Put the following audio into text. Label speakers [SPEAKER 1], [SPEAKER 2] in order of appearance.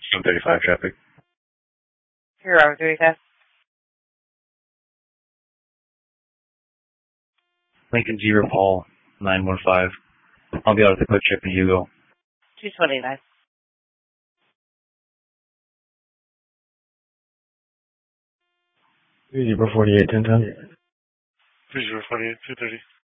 [SPEAKER 1] 135 traffic.
[SPEAKER 2] Here, are 3 test.
[SPEAKER 1] Lincoln Zebra Paul, 915. I'll be out at the Quick Trip in Hugo.
[SPEAKER 2] 229.
[SPEAKER 1] Zebra 48, 1010.
[SPEAKER 3] 3048, 230.